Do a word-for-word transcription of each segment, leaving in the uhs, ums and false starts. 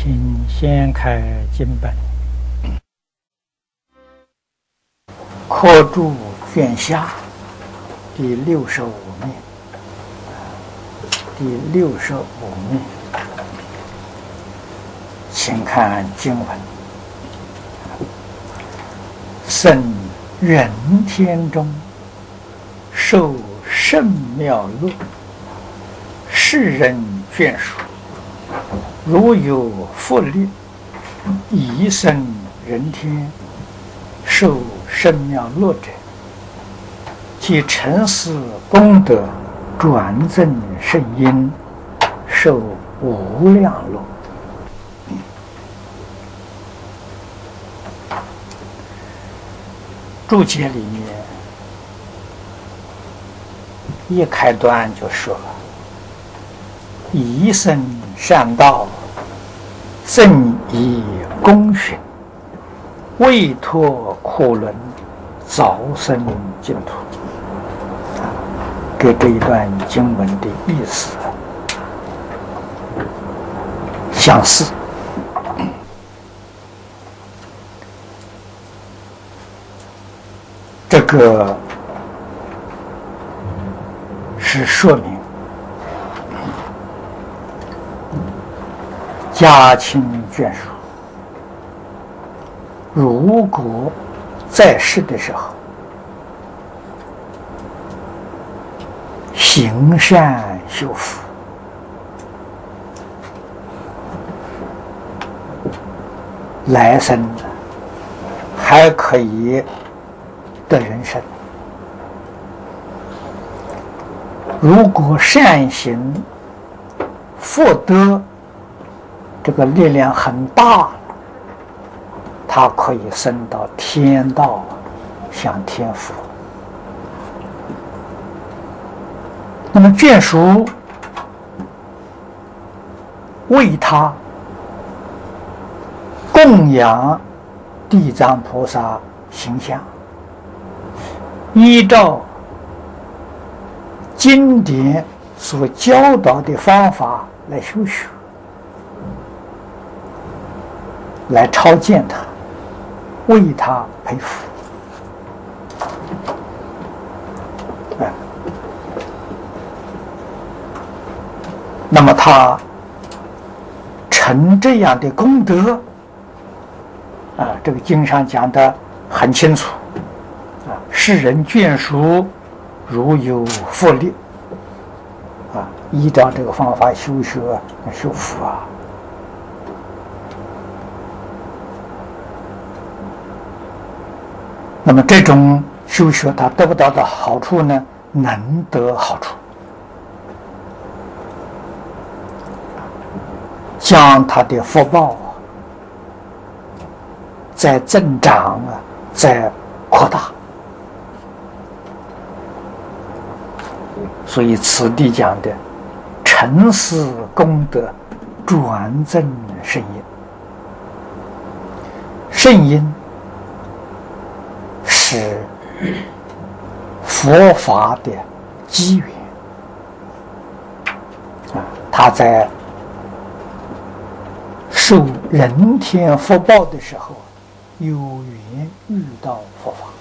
请先开经本，课注卷下第六十五面，第六十五面，请看经文：圣人天中，受圣妙乐，世人眷属。如有复力，以生人天，受圣妙乐者，其成事功德，转增圣因，受无量乐。注解里面一开端就说了：以生善道，正以功勋，未脱苦轮，早生净土。跟这一段经文的意思相似。这个是说明家亲眷属如果在世的时候行善修福，来生还可以得人生。如果善行福德这个力量很大，他可以升到天道，享天福。那么眷属为他供养地藏菩萨形象，依照经典所教导的方法来修学，来超荐他，为他培福。哎，那么他成这样的功德啊，这个经上讲的很清楚啊，世人眷属如有复力啊，依照这个方法修学修福啊。那么这种修学他得不到的好处呢？能得好处，将他的福报在增长啊，在扩大。所以此地讲的成事功德，转增圣因。圣因是佛法的机缘啊，他在受人天福报的时候，有缘遇到佛法。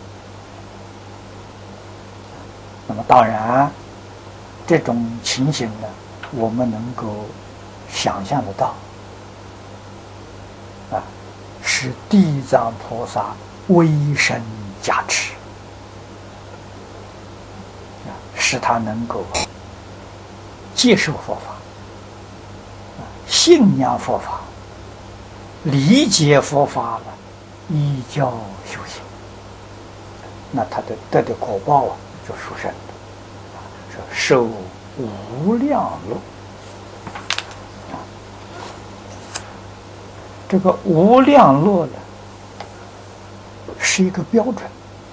那么当然，这种情形呢，我们能够想象得到啊，是地藏菩萨威神加持，使他能够接受佛法，信仰佛法，理解佛法了，依教修行，那他的得的果报啊，就殊胜，说受无量乐。这个无量乐呢，是一个标准。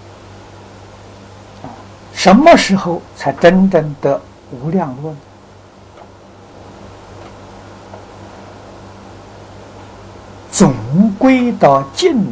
什么时候才真正得无量乐呢？总归到尽